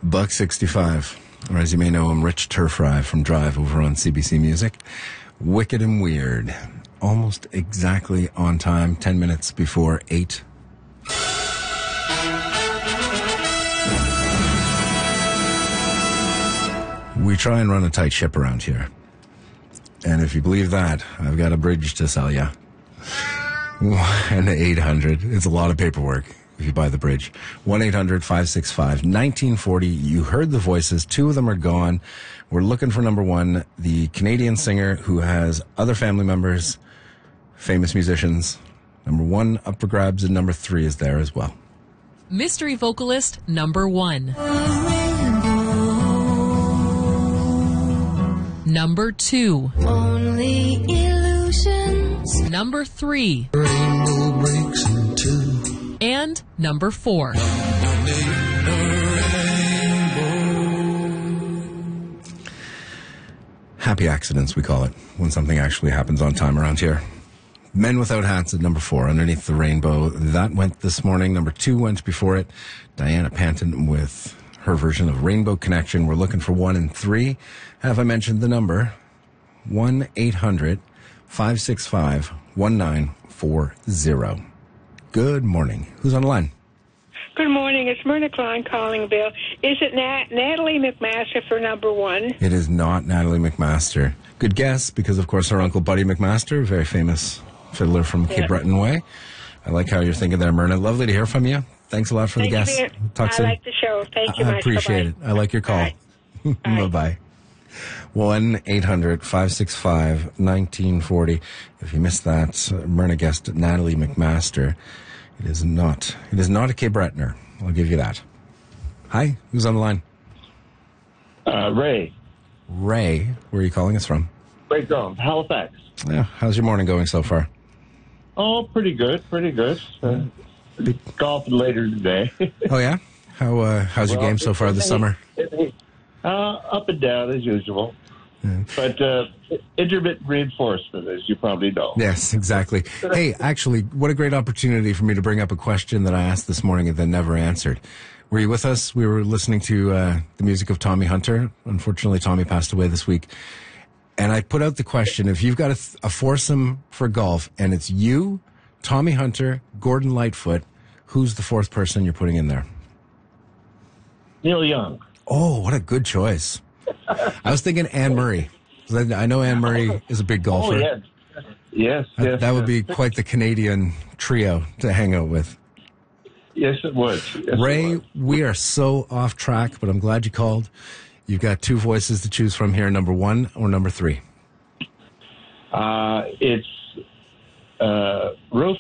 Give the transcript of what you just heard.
Buck 65, or as you may know him, Rich Turfry from Drive over on CBC Music. Wicked and Weird. Almost exactly on time, 10 minutes before 8. We try and run a tight ship around here. And if you believe that, I've got a bridge to sell you. 1-800. It's a lot of paperwork if you buy the bridge. 1-800-565-1940. You heard the voices. 2 of them are gone. We're looking for number 1, the Canadian singer who has other family members, famous musicians. Number 1 up for grabs, and number 3 is there as well. Mystery vocalist number 1. Number 2. Only illusions. Number 3. Rainbow breaks in two. And number 4. Happy accidents, we call it, when something actually happens on time around here. Men Without Hats at number 4, Underneath the Rainbow. That went this morning. Number 2 went before it. Diana Panton with her version of Rainbow Connection. We're looking for 1 and 3. Have I mentioned the number? 1-800-565-1940. Good morning. Who's on the line? Good morning. It's Myrna Klein calling, Bill. Is it Natalie McMaster for number 1? It is not Natalie McMaster. Good guess, because, of course, her uncle Buddy McMaster, very famous fiddler from Cape Breton Way. I like how you're thinking there, Myrna. Lovely to hear from you. Thanks a lot for the guess. Talk soon. I like the show. Thank you much. I appreciate it. I like your call. Bye-bye. 1-800-565-1940. If you missed that, Myrna guessed Natalie McMaster. It is not a Cape Bretoner. I'll give you that. Hi, who's on the line? Ray. Ray, where are you calling us from? Ray Grom, Halifax. Yeah, how's your morning going so far? Oh, pretty good. Golfing later today. Oh, yeah? How's your game so far this summer? Up and down as usual. Yeah. But intermittent reinforcement, as you probably know. Yes, exactly. Hey, actually, what a great opportunity for me to bring up a question that I asked this morning and then never answered. Were you with us? We were listening to the music of Tommy Hunter. Unfortunately, Tommy passed away this week. And I put out the question, if you've got a foursome for golf and it's you, Tommy Hunter, Gordon Lightfoot, who's the 4th person you're putting in there? Neil Young. Oh, what a good choice. I was thinking Anne Murray. I know Anne Murray is a big golfer. Oh, yes. That would be quite the Canadian trio to hang out with. Yes, it would. Ray, we are so off track, but I'm glad you called. You've got 2 voices to choose from here, number 1 or number 3. It's Rose